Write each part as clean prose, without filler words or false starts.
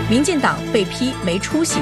民进党被批没出息。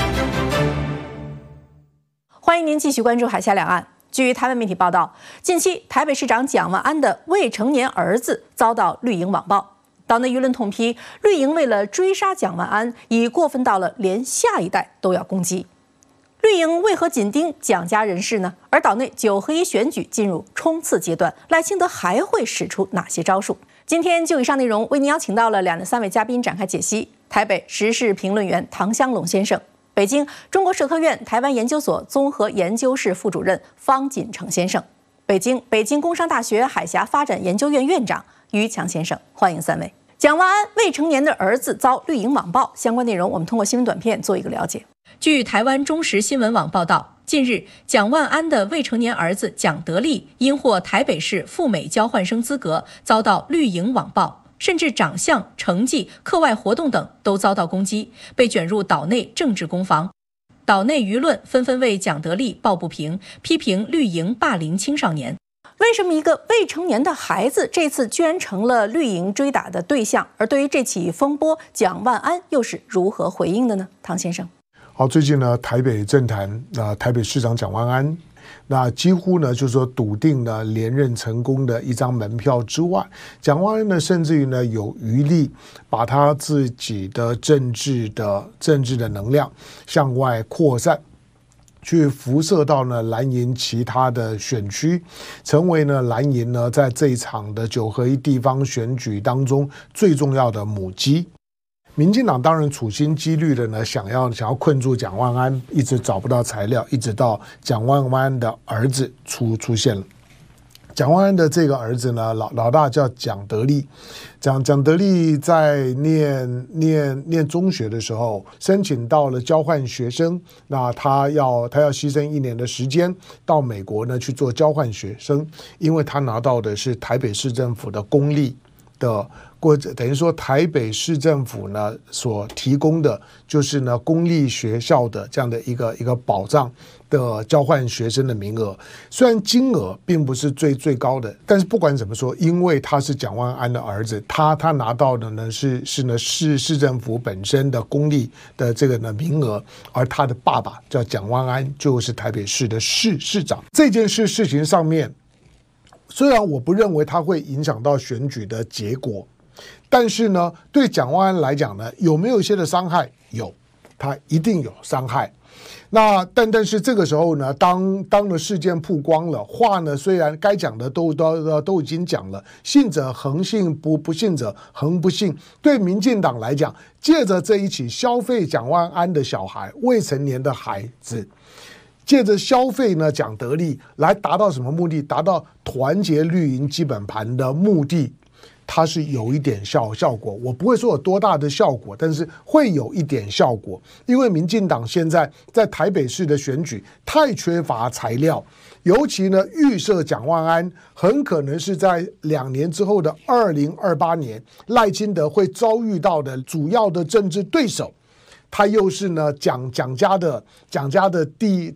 欢迎您继续关注海峡两岸。据台湾媒体报道，近期台北市长蒋万安的未成年儿子遭到绿营网暴，岛内舆论痛批绿营为了追杀蒋万安，已过分到了连下一代都要攻击。绿营为何紧盯蒋家人士呢？而岛内9合1选举进入冲刺阶段，赖清德还会使出哪些招数？今天就以上内容为您邀请到了2、3位嘉宾展开解析。台北时事评论员唐湘龙先生，北京中国社科院台湾研究所综合研究室副主任方锦成先生，北京工商大学海峡发展研究院院长于强先生，欢迎3位。蒋万安未成年的儿子遭绿营网暴，相关内容我们通过新闻短片做一个了解。据台湾中时新闻网报道，近日蒋万安的未成年儿子蒋德利因获台北市赴美交换生资格，遭到绿营网暴，甚至长相、成绩、课外活动等都遭到攻击，被卷入岛内政治攻防。岛内舆论纷纷为蒋德利抱不平，批评绿营霸凌青少年。为什么一个未成年的孩子这次居然成了绿营追打的对象？而对于这起风波，蒋万安又是如何回应的呢？唐先生。 好，最近呢，台北政坛台北市长蒋万安，那几乎呢就是说笃定了连任成功的一张门票之外，蒋万安呢甚至于呢有余力把他自己的政治的能量向外扩散，去辐射到呢蓝营其他的选区，成为呢蓝营呢在这一场的9合1地方选举当中最重要的母鸡。民进党当然处心积虑的呢，想要困住蒋万安，一直找不到材料，一直到蒋万安的儿子出现了。蒋万安的这个儿子呢，老大叫蒋德利，蒋德利在念中学的时候，申请到了交换学生，那他要牺牲1年的时间到美国呢去做交换学生，因为他拿到的是台北市政府的公立的。等于说台北市政府呢所提供的就是呢公立学校的这样的一个保障的交换学生的名额，虽然金额并不是最高的，但是不管怎么说，因为他是蒋万安的儿子，他拿到的呢是市政府本身的公立的这个呢名额，而他的爸爸叫蒋万安，就是台北市的市长。这件事情上面，虽然我不认为它会影响到选举的结果，但是呢，对蒋万安来讲呢，有没有一些的伤害？有，他一定有伤害。那但是这个时候呢，当了事件曝光了，话呢虽然该讲的都已经讲了，信者恒信，不信者恒不信。对民进党来讲，借着这一起消费蒋万安的小孩，未成年的孩子，借着消费呢蒋德利来达到什么目的？达到团结绿营基本盘的目的。它是有一点效果，我不会说有多大的效果，但是会有一点效果。因为民进党现在在台北市的选举太缺乏材料，尤其呢预设蒋万安很可能是在2年之后的2028年，赖清德会遭遇到的主要的政治对手，他又是呢蒋家的第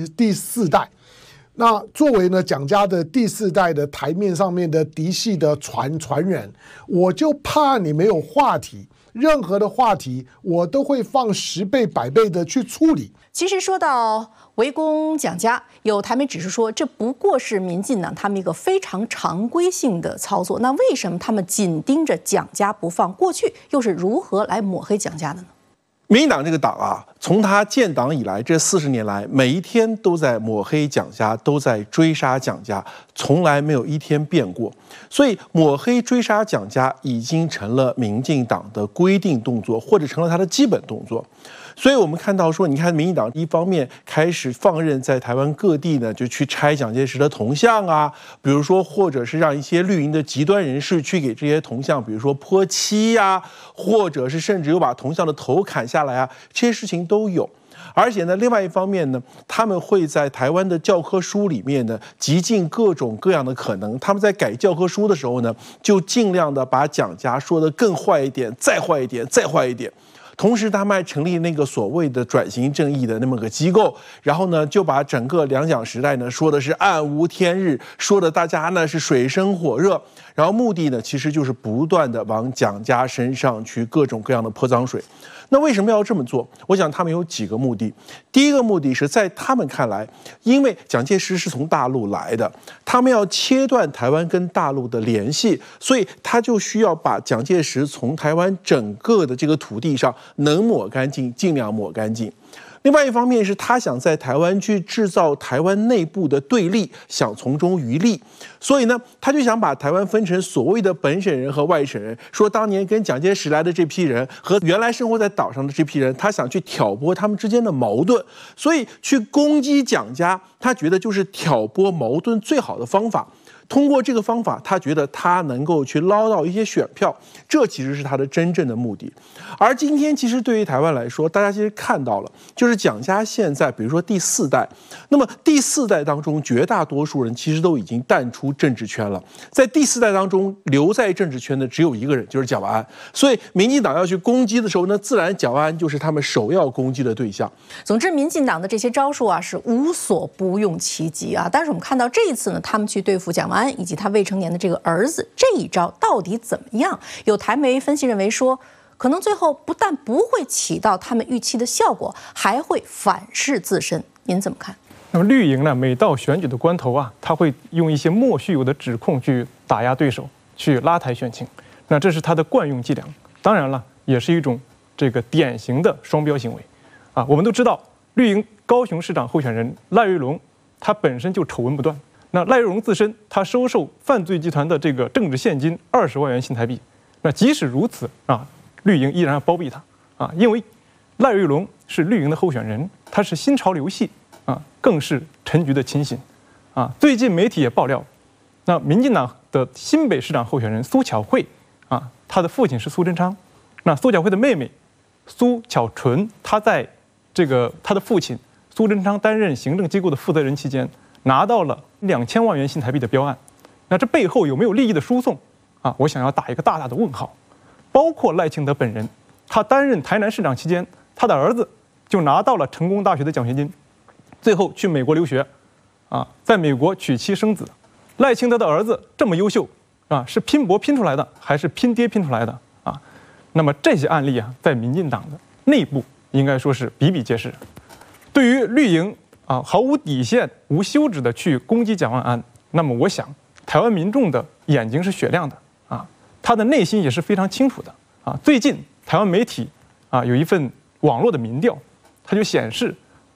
4代。那作为呢蒋家的第4代的台面上面的嫡系的传人，我就怕你没有话题，任何的话题我都会放10倍100倍的去处理。 其实说到围攻蒋家，有台媒指出说，这不过是民进党他们一个非常常规性的操作。那为什么他们紧盯着蒋家不放？过去又是如何来抹黑蒋家的呢？ 民进党这个党啊，从他建党以来这40年来，每一天都在抹黑蒋家，都在追杀蒋家，从来没有一天变过。所以抹黑追杀蒋家已经成了民进党的规定动作，或者成了他的基本动作。所以我们看到说，你看民进党一方面开始放任在台湾各地呢，就去拆蒋介石的铜像啊，比如说或者是让一些绿营的极端人士去给这些铜像，比如说泼漆啊，或者是甚至有把铜像的头砍下来啊，这些事情都有。而且呢，另外一方面呢，他们会在台湾的教科书里面呢，极尽各种各样的可能。他们在改教科书的时候呢，就尽量的把蒋家说得更坏一点，再坏一点，再坏一点。 同时他们还成立那个所谓的转型正义的那么个机构，然后呢就把整个两蒋时代呢说的是暗无天日，说的大家呢是水深火热，然后目的呢其实就是不断的往蒋家身上去各种各样的泼脏水。那为什么要这么做？我想他们有几个目的。第一个目的是在他们看来，因为蒋介石是从大陆来的，他们要切断台湾跟大陆的联系，所以他就需要把蒋介石从台湾整个的这个土地上能抹干净，尽量抹干净。另外一方面是他想在台湾去制造台湾内部的对立，想从中渔利，所以呢，他就想把台湾分成所谓的本省人和外省人，说当年跟蒋介石来的这批人和原来生活在岛上的这批人，他想去挑拨他们之间的矛盾，所以去攻击蒋家，他觉得就是挑拨矛盾最好的方法。通过这个方法，他觉得他能够去捞到一些选票，这其实是他的真正的目的。而今天，其实对于台湾来说，大家其实看到了，就是蒋家现在，比如说第4代，那么第4代当中，绝大多数人其实都已经淡出政治圈了。在第4代当中，留在政治圈的只有一个人，就是蒋万安。所以，民进党要去攻击的时候呢，自然蒋万安就是他们首要攻击的对象。 总之，民进党的这些招数啊，是无所不用其极啊。但是我们看到这一次呢，他们去对付蒋万安以及他未成年的这个儿子，这一招到底怎么样？有台媒分析认为说，可能最后不但不会起到他们预期的效果，还会反噬自身。您怎么看？ 那么绿营呢，每到选举的关头啊，他会用一些莫须有的指控去打压对手，去拉抬选情。那这是他的惯用伎俩。当然了，也是一种这个典型的双标行为啊。我们都知道，绿营高雄市长候选人赖瑞隆，他本身就丑闻不断。那赖瑞隆自身，他收受犯罪集团的这个政治现金20万元新台币。那即使如此啊，绿营依然要包庇他啊，因为赖瑞隆是绿营的候选人，他是新潮流系啊，更是陈菊的亲信啊。最近媒体也爆料，那民进党的新北市长候选人苏巧慧啊，他的父亲是苏贞昌，那苏巧慧的妹妹苏巧纯，她在这个她的父亲苏贞昌担任行政机构的负责人期间，拿到了2000万元新台币的标案，那这背后有没有利益的输送啊？我想要打一个大大的问号。包括赖清德本人，他担任台南市长期间，他的儿子就拿到了成功大学的奖学金，最后去美国留学，啊，在美国娶妻生子。赖清德的儿子这么优秀啊，是拼搏拼出来的，还是拼爹拼出来的啊？那么这些案例啊，在民进党的内部应该说是比比皆是。对于绿营啊，毫无底线、无休止的去攻击蒋万安，那么我想，台湾民众的眼睛是雪亮的啊，他的内心也是非常清楚的啊。最近台湾媒体啊有一份网络的民调，它就显示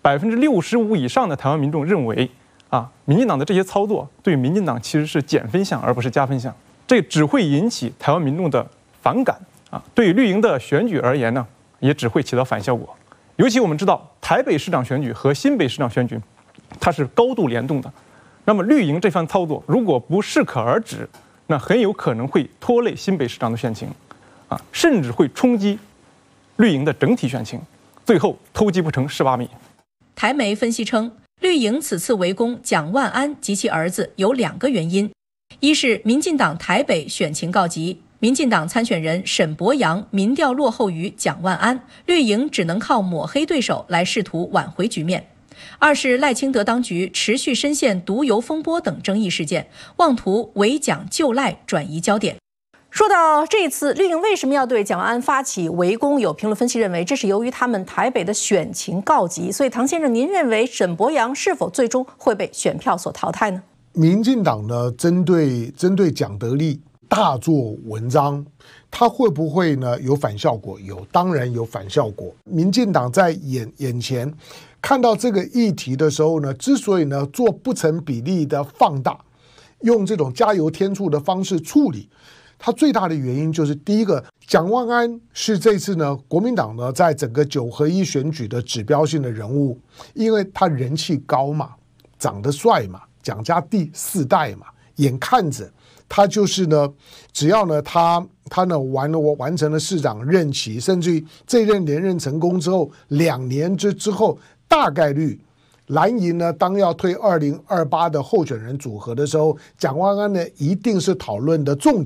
65%以上的台湾民众认为啊，民进党的这些操作对民进党其实是减分项而不是加分项，这只会引起台湾民众的反感啊。对于绿营的选举而言呢，也只会起到反效果。尤其我们知道，台北市长选举和新北市长选举，它是高度联动的。那么绿营这番操作如果不适可而止，那很有可能会拖累新北市长的选情，啊，甚至会冲击绿营的整体选情，最后偷鸡不成蚀把米。 台媒分析称，绿营此次围攻蒋万安及其儿子有2个原因：一是民进党台北选情告急，民进党参选人沈伯洋民调落后于蒋万安，绿营只能靠抹黑对手来试图挽回局面；二是赖清德当局持续深陷毒油风波等争议事件，妄图围蒋救赖，转移焦点。说到这一次绿营为什么要对蒋万安发起围攻，有评论分析认为这是由于他们台北的选情告急。所以唐先生，您认为沈伯洋是否最终会被选票所淘汰呢？ 民进党呢针对蒋德壢大做文章，他会不会呢有反效果？有，当然有反效果。民进党在眼前看到这个议题的时候呢，之所以呢做不成比例的放大，用这种加油添醋的方式处理，它最大的原因就是第一个，蒋万安是这次呢国民党呢在整个9合1选举的指标性的人物，因为他人气高嘛，长得帅嘛，蒋家第4代嘛，眼看着他就是呢，只要呢他呢完成了市长任期，甚至于这任连任成功之后，2年之后大概率蓝营呢当要推2028的候选人组合的时候，蒋万安呢一定是讨论的重点。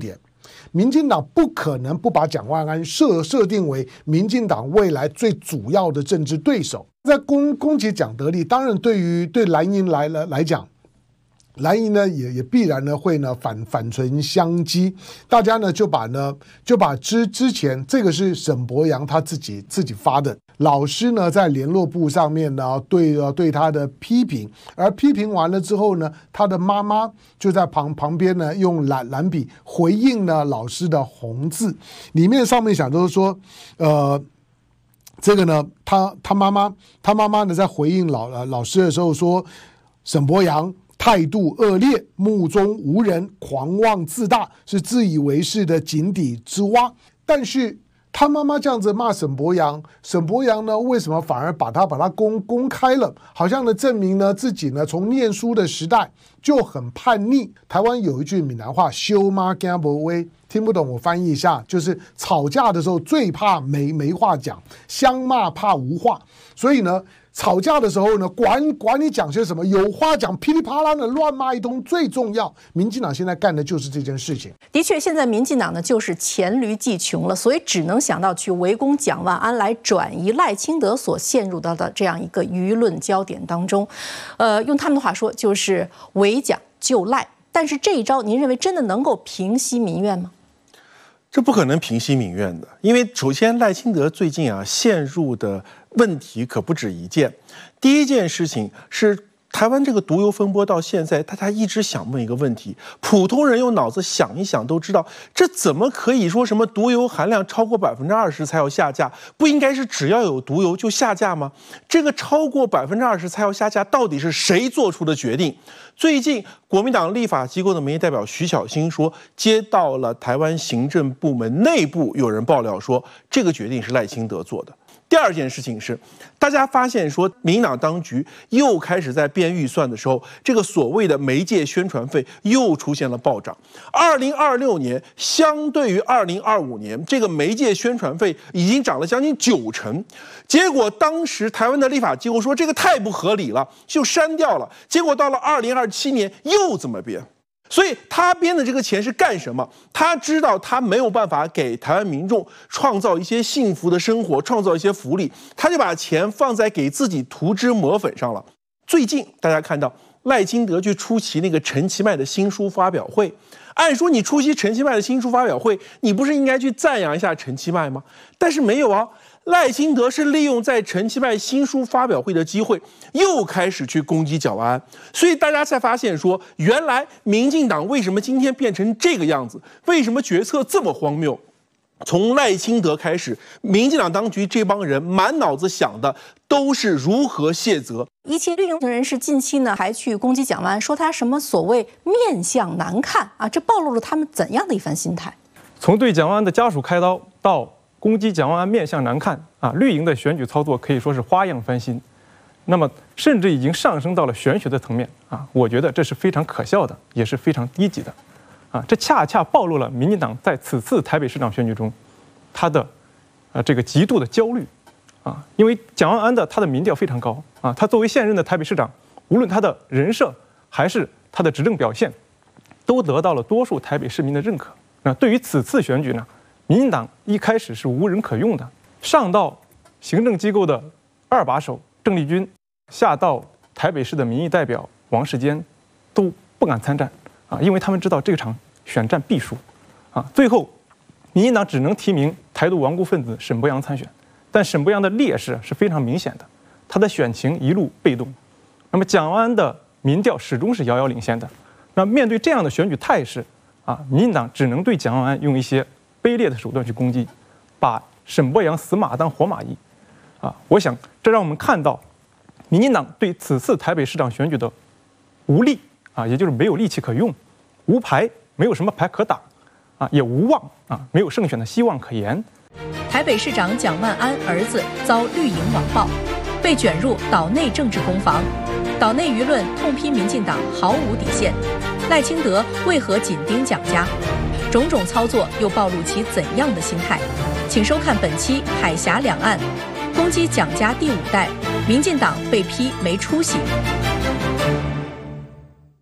民进党不可能不把蒋万安设定为民进党未来最主要的政治对手。在攻击蒋德忞，当然对蓝营来讲，蓝营呢也必然呢会呢反唇相讥，大家呢就把之前这个是沈伯洋他自己发的，老师呢在联络簿上面呢对他的批评，而批评完了之后呢，他的妈妈就在旁边呢用蓝笔回应呢老师的红字，里面上面讲都是说这个呢他妈妈呢在回应老师的时候说，沈伯洋态度恶劣，目中无人，狂妄自大，是自以为是的井底之蛙。但是他妈妈这样子骂沈伯洋，沈伯洋呢为什么反而把他公开了？好像呢证明呢自己呢从念书的时代就很叛逆。台湾有一句闽南话，羞妈惊不威，听不懂我翻译一下，就是吵架的时候最怕没话讲，相骂怕无话。所以呢吵架的时候呢，管你讲些什么，有话讲，噼里啪啦的乱骂一通最重要。民进党现在干的就是这件事情。 的确，现在民进党呢就是黔驴技穷了，所以只能想到去围攻蒋万安，来转移赖清德所陷入到的这样一个舆论焦点当中。用他们的话说，就是围蒋救赖。但是这一招，您认为真的能够平息民怨吗？ 这不可能平息民怨的，因为首先赖清德最近陷入的问题可不止一件。第一件事情是台湾这个毒油风波到现在，大家一直想问一个问题，普通人用脑子想一想都知道，这怎么可以说什么毒油含量超过20%才要下架？不应该是只要有毒油就下架吗？这个超过20%才要下架，到底是谁做出的决定？最近国民党立法机构的民意代表徐巧芯说，接到了台湾行政部门内部有人爆料说，这个决定是赖清德做的。第二件事情是，大家发现说，民进党当局又开始在编预算的时候，这个所谓的媒介宣传费又出现了暴涨。2026年相对于2025年，这个媒介宣传费已经涨了将近90%。结果当时台湾的立法机构说这个太不合理了，就删掉了。结果到了2027年又这么编。所以他编的这个钱是干什么？他知道他没有办法给台湾民众创造一些幸福的生活，创造一些福利，他就把钱放在给自己涂脂抹粉上了。最近大家看到赖清德去出席那个陈其迈的新书发表会，按说你出席陈其迈的新书发表会，你不是应该去赞扬一下陈其迈吗？但是没有啊。赖清德是利用在陈其迈新书发表会的机会，又开始去攻击蒋万安，所以大家才发现说，原来民进党为什么今天变成这个样子？为什么决策这么荒谬？从赖清德开始，民进党当局这帮人满脑子想的都是如何卸责。 一些绿营人士近期呢还去攻击蒋万安，说他什么所谓面相难看啊，这暴露了他们怎样的一番心态？ 从对蒋万安的家属开刀到攻击蒋万安面相难看啊，绿营的选举操作可以说是花样翻新，那么甚至已经上升到了玄学的层面啊，我觉得这是非常可笑的，也是非常低级的，啊，这恰恰暴露了民进党在此次台北市长选举中，他的这个极度的焦虑啊，因为蒋万安他的民调非常高啊，他作为现任的台北市长，无论他的人设还是他的执政表现，都得到了多数台北市民的认可。那对于此次选举呢？民进党一开始是无人可用的，上到行政机构的二把手郑丽君，下到台北市的民意代表王世坚，都不敢参战啊，因为他们知道这场选战必输啊。最后，民进党只能提名台独顽固分子沈伯洋参选，但沈伯洋的劣势是非常明显的，他的选情一路被动。那么蒋万安的民调始终是遥遥领先的。那面对这样的选举态势啊，民进党只能对蒋万安用一些卑劣的手段去攻击，把沈伯洋死马当活马医，啊，我想这让我们看到，民进党对此次台北市长选举的无力啊，也就是没有力气可用，无牌，没有什么牌可打，啊，也无望啊，没有胜选的希望可言。 台北市长蒋万安儿子遭绿营网暴，被卷入岛内政治攻防，岛内舆论痛批民进党毫无底线，赖清德为何紧盯蒋家？种种操作又暴露其怎样的心态？请收看本期《海峡两岸》，攻击蒋家第5代，民进党被批没出息。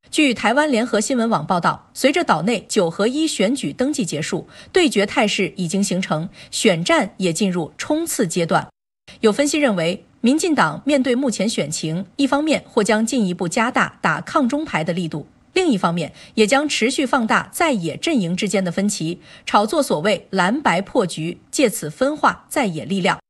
据台湾联合新闻网报道，随着岛内9合1选举登记结束，对决态势已经形成，选战也进入冲刺阶段。有分析认为，民进党面对目前选情，一方面或将进一步加大打抗中牌的力度，另一方面也将持续放大在野阵营之间的分歧，炒作所谓蓝白破局，借此分化在野力量。